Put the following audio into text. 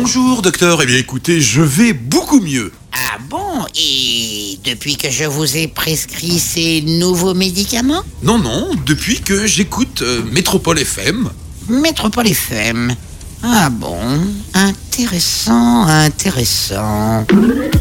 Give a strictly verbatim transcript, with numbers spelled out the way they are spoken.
Bonjour docteur, eh bien écoutez, je vais beaucoup mieux. Ah bon? Et depuis que je vous ai prescrit ces nouveaux médicaments? Non, non, depuis que j'écoute euh, Métropole F M. Métropole F M. Ah bon? Intéressant, intéressant.